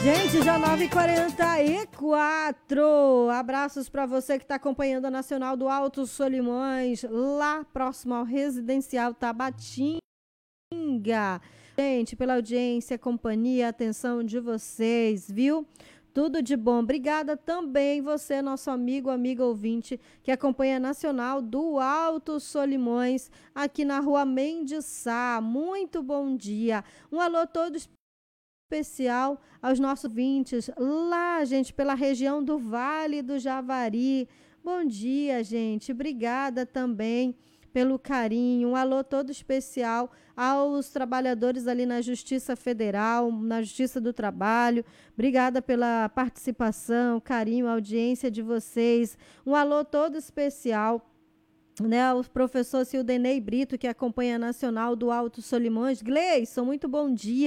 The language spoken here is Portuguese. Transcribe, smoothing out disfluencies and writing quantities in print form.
Gente, já 9h44. Abraços para você que está acompanhando a Nacional do Alto Solimões, lá próximo ao Residencial Tabatinga. Gente, pela audiência, companhia, atenção de vocês, viu? Tudo de bom. Obrigada também você, nosso amigo ouvinte, que acompanha a Nacional do Alto Solimões, aqui na Rua Mendes Sá. Muito bom dia. Um alô todo especial aos nossos ouvintes lá, gente, pela região do Vale do Javari. Bom dia, gente. Obrigada também pelo carinho. Um alô todo especial aos trabalhadores ali na Justiça Federal, na Justiça do Trabalho. Obrigada pela participação, carinho, audiência de vocês. Um alô todo especial, né, o professor Sildenei Brito, que acompanha a Nacional do Alto Solimões. Gleison, muito bom dia.